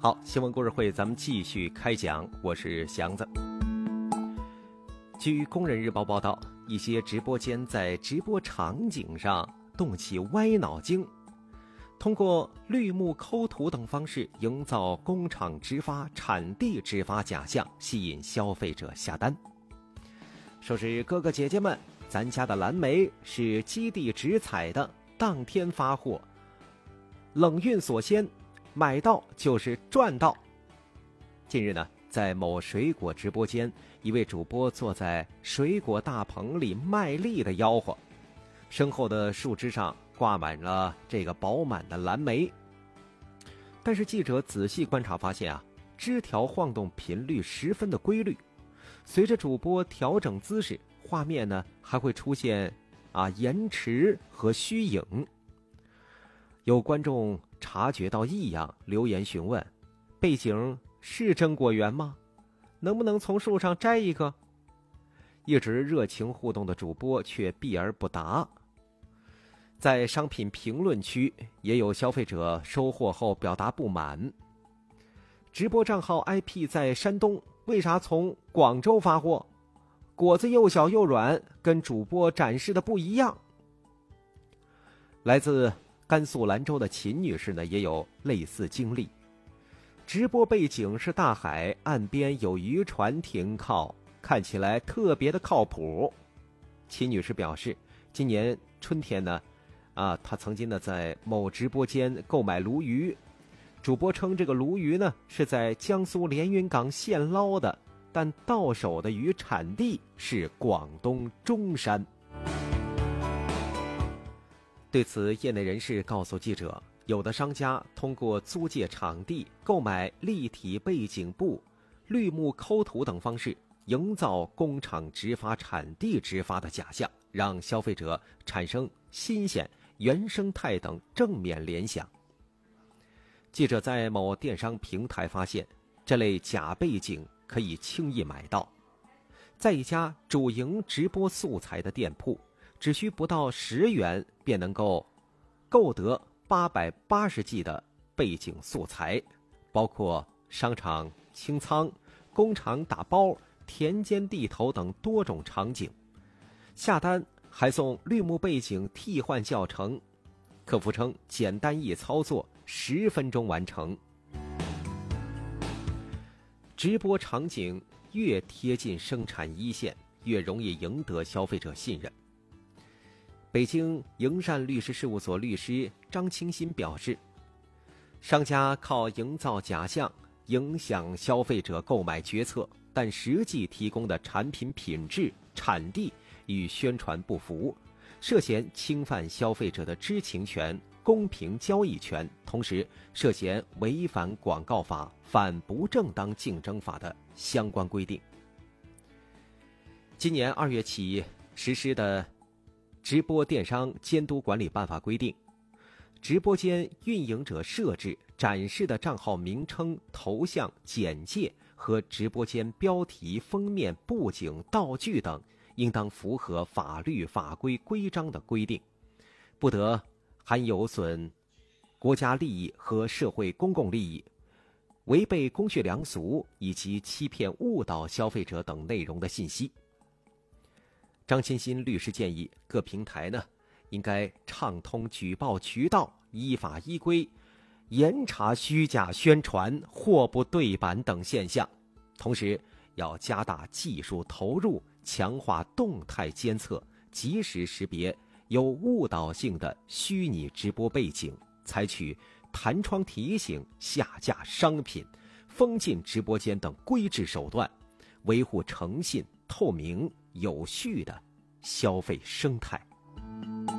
好，新闻故事会咱们继续开讲，我是祥子。据工人日报报道，一些直播间在直播场景上动起歪脑筋，通过绿幕抠图等方式营造工厂直发、产地直发假象，吸引消费者下单。说是哥哥姐姐们，咱家的蓝莓是基地直采的，当天发货，冷运锁鲜，买到就是赚到。近日呢，在某水果直播间，一位主播坐在水果大棚里卖力的吆喝，身后的树枝上挂满了这个饱满的蓝莓。但是记者仔细观察发现啊，枝条晃动频率十分的规律，随着主播调整姿势，画面呢还会出现延迟和虚影。有观众察觉到异样，留言询问：背景是真果园吗？能不能从树上摘一个？一直热情互动的主播却避而不答。在商品评论区，也有消费者收货后表达不满：直播账号 IP 在山东，为啥从广州发货？果子又小又软，跟主播展示的不一样。来自甘肃兰州的秦女士呢，也有类似经历。直播背景是大海，岸边有渔船停靠，看起来特别的靠谱。秦女士表示，今年春天呢，她曾经呢在某直播间购买鲈鱼，主播称这个鲈鱼呢是在江苏连云港现捞的，但到手的鱼产地是广东中山。对此，业内人士告诉记者，有的商家通过租借场地、购买立体背景布、绿幕抠图等方式，营造工厂直发、产地直发的假象，让消费者产生新鲜、原生态等正面联想。记者在某电商平台发现，这类假背景可以轻易买到。在一家主营直播素材的店铺，只需不到10元便能够购得880G 的背景素材，包括商场清仓、工厂打包、田间地头等多种场景。下单还送绿幕背景替换教程，客服称简单易操作，10分钟完成。直播场景越贴近生产一线，越容易赢得消费者信任。北京营善律师事务所律师张清新表示，商家靠营造假象影响消费者购买决策，但实际提供的产品品质、产地与宣传不符，涉嫌侵犯消费者的知情权、公平交易权，同时涉嫌违反广告法、反不正当竞争法的相关规定。今年2月起实施的直播电商监督管理办法规定，直播间运营者设置、展示的账号名称、头像、简介和直播间标题、封面、布景、道具等，应当符合法律法规规章的规定，不得含有损国家利益和社会公共利益、违背公序良俗以及欺骗误导消费者等内容的信息。张清新律师建议各平台呢，应该畅通举报渠道，依法依规严查虚假宣传、货不对版等现象，同时要加大技术投入，强化动态监测，及时识别有误导性的虚拟直播背景，采取弹窗提醒、下架商品、封禁直播间等规制手段，维护诚信、透明、有序的消费生态。